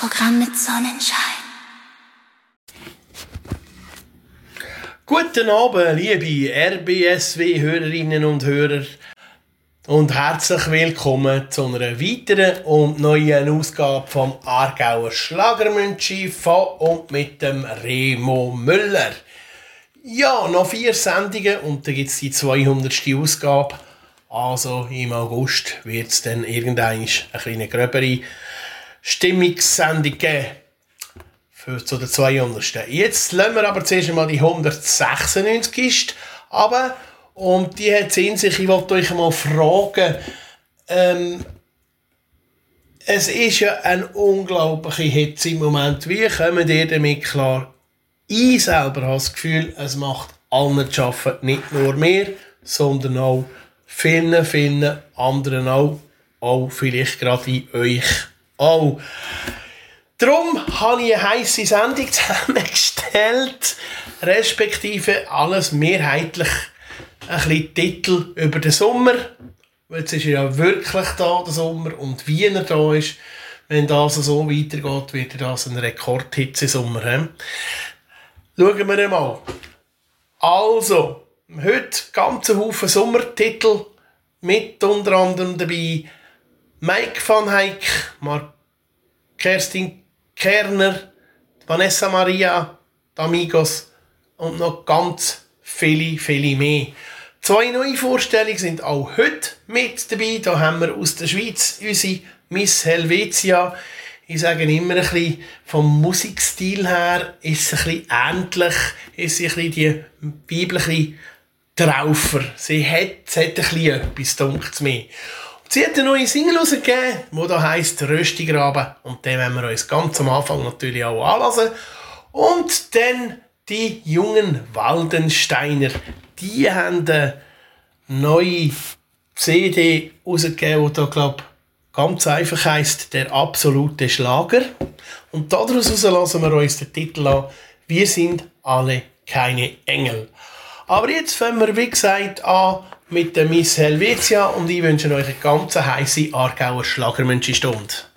Programm mit Sonnenschein. Guten Abend, liebe RBSW-Hörerinnen und Hörer und herzlich willkommen zu einer weiteren und neuen Ausgabe vom Aargauer Schlagermünchi von und mit dem Remo Müller. Ja, noch 4 Sendungen und dann gibt es die 200. Ausgabe. Also im August wird es dann irgendwann eine kleine gröbere Stimmungssendung geben. Zu der 200. Jetzt lassen wir aber zuerst einmal die 196 runter. Und die hat es in sich. Ich wollte euch mal fragen, es ist ja eine unglaubliche Hitze im Moment. Wie kommt ihr damit klar? Ich selber habe das Gefühl, es macht allen zu arbeiten. Nicht nur mir, sondern auch vielen, vielen anderen auch. Auch vielleicht gerade in euch auch. Darum habe ich eine heisse Sendung zusammengestellt, respektive alles mehrheitlich ein bisschen Titel über den Sommer. Weil jetzt ist ja wirklich da der Sommer und wie er da ist. Wenn das so weitergeht, wird das ein Rekordhitze-Sommer. Schauen wir mal. Also, heute ganz ein Haufen Sommertitel mit unter anderem dabei Mike van Eyck, Kerstin Kerner, Vanessa Maria, Amigos und noch ganz viele, viele mehr. 2 neue Vorstellungen sind auch heute mit dabei. Da haben wir aus der Schweiz unsere Miss Helvetia. Ich sage immer ein bisschen, vom Musikstil her ist es ein bisschen ähnlich, ist sie ein bisschen die weibliche Traufer. Sie hat ein bisschen etwas, dunkt es mir. Sie hat eine neue Single rausgegeben, die da heisst «Röstigraben». Und den werden wir uns ganz am Anfang natürlich auch anhören. Und dann die jungen Waldensteiner. Die haben eine neue CD rausgegeben, die da, glaube ich, ganz einfach heisst «Der absolute Schlager». Und daraus lassen wir uns den Titel an «Wir sind alle keine Engel». Aber jetzt fangen wir, wie gesagt, an mit der Miss Helvetia und ich wünsche euch eine ganz heisse Aargauer Schlagermünchi-Stunde.